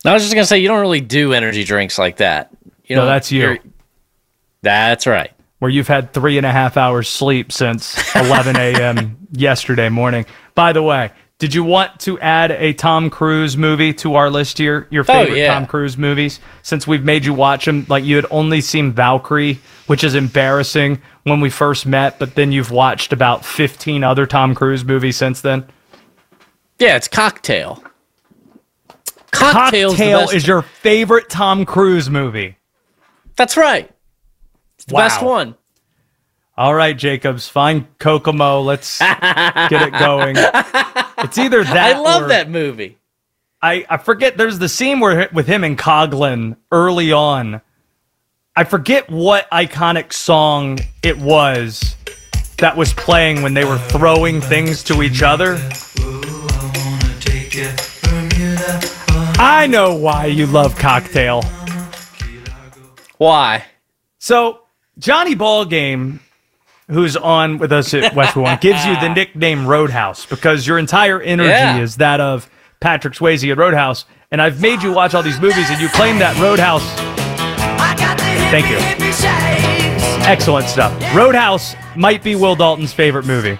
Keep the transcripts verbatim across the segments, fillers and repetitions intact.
I was just gonna say you don't really do energy drinks like that. You know, no, that's you. That's right. Where you've had three and a half hours sleep since eleven a.m. yesterday morning. By the way, did you want to add a Tom Cruise movie to our list here? Your favorite oh, yeah. Tom Cruise movies? Since we've made you watch them, like you had only seen Valkyrie, which is embarrassing when we first met, but then you've watched about fifteen other Tom Cruise movies since then. Yeah, it's Cocktail. Cocktail's Cocktail is your favorite Tom Cruise movie. That's right. It's the wow. best one. All right, Jacobs, find Kokomo. Let's get it going. It's either that I love or, that movie. I, I forget, there's the scene where with him and Coughlin early on. I forget what iconic song it was that was playing when they were throwing things to each other. I know why you love Cocktail. Why? So, Johnny Ballgame, who's on with us at West One, gives you the nickname Roadhouse because your entire energy yeah. is that of Patrick Swayze at Roadhouse. And I've made you watch all these movies, and you claim that Roadhouse... Thank you. Excellent stuff. Roadhouse might be Will Dalton's favorite movie.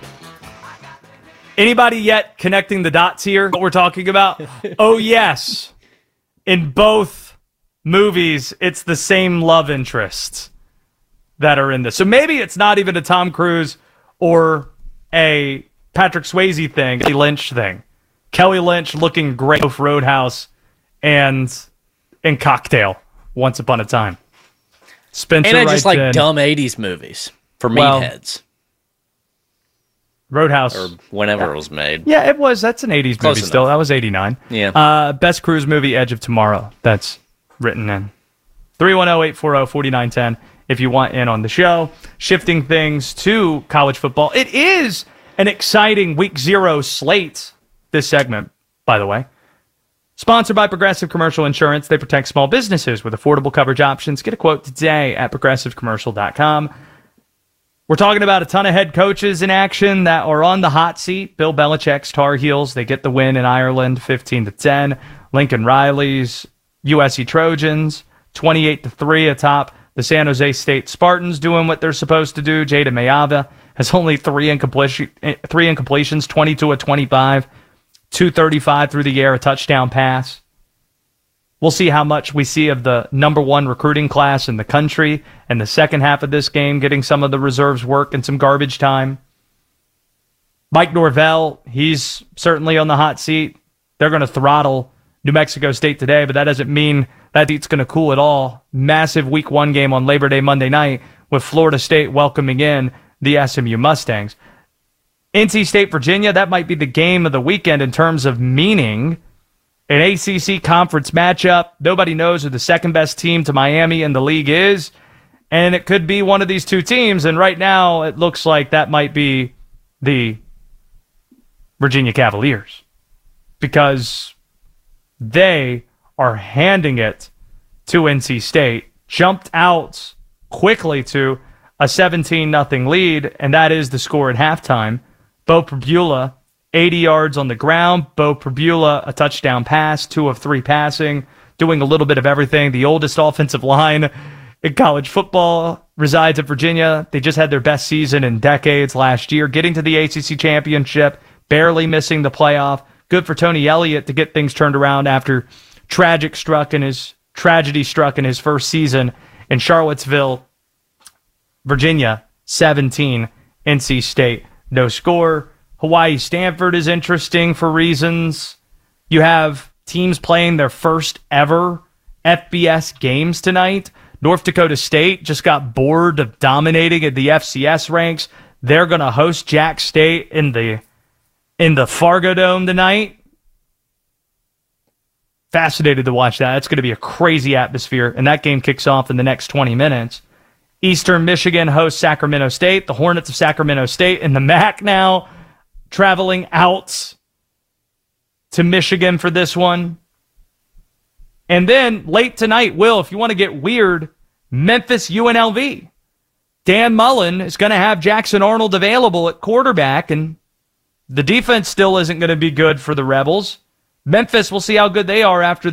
Anybody yet connecting the dots here? What we're talking about? Oh, yes. In both movies, it's the same love interests that are in this. So maybe it's not even a Tom Cruise or a Patrick Swayze thing, a Lynch thing. Kelly Lynch looking great with Roadhouse and in Cocktail, Once Upon a Time. Spencer and I just right like in. dumb eighties movies for well, meatheads. Roadhouse. Or whenever yeah. it was made. Yeah, it was. That's an eighties Close movie enough. still. That was eighty-nine. Yeah. Uh, best cruise movie, Edge of Tomorrow. That's written in. three one zero, eight four zero, four nine one zero if you want in on the show. Shifting things to college football. It is an exciting week zero slate, this segment, by the way. Sponsored by Progressive Commercial Insurance. They protect small businesses with affordable coverage options. Get a quote today at progressive commercial dot com. We're talking about a ton of head coaches in action that are on the hot seat. Bill Belichick's Tar Heels, they get the win in Ireland, fifteen to ten. Lincoln Riley's U S C Trojans, twenty-eight to three atop the San Jose State Spartans doing what they're supposed to do. Jada Mayava has only three, incompletion, three incompletions, twenty-two of twenty-five. two thirty-five through the air, a touchdown pass. We'll see how much we see of the number one recruiting class in the country and the second half of this game, getting some of the reserves work and some garbage time. Mike Norvell, he's certainly on the hot seat. They're going to throttle New Mexico State today, but that doesn't mean that seat's going to cool at all. Massive week one game on Labor Day Monday night with Florida State welcoming in the S M U Mustangs. N C State, Virginia, that might be the game of the weekend in terms of meaning. An A C C conference matchup. Nobody knows who the second best team to Miami in the league is. And it could be one of these two teams. And right now, it looks like that might be the Virginia Cavaliers. Because they are handing it to N C State. Jumped out quickly to a seventeen nothing lead. And that is the score at halftime. Bo Pribula, eighty yards on the ground. Bo Pribula, a touchdown pass, two of three passing, doing a little bit of everything. The oldest offensive line in college football resides at Virginia. They just had their best season in decades last year, getting to the A C C championship, barely missing the playoff. Good for Tony Elliott to get things turned around after tragic struck in his tragedy struck in his first season in Charlottesville, Virginia, seventeen, N C State. No score. Hawaii Stanford is interesting for reasons. You have teams playing their first ever F B S games tonight. North Dakota State just got bored of dominating at the F C S ranks. They're going to host Jack State in the in the Fargo Dome tonight. Fascinated to watch that. It's going to be a crazy atmosphere, and that game kicks off in the next twenty minutes. Eastern Michigan hosts Sacramento State. The Hornets of Sacramento State in the M A C now, traveling out to Michigan for this one. And then late tonight, Will, if you want to get weird, Memphis U N L V. Dan Mullen is going to have Jackson Arnold available at quarterback, and the defense still isn't going to be good for the Rebels. Memphis, we'll see how good they are after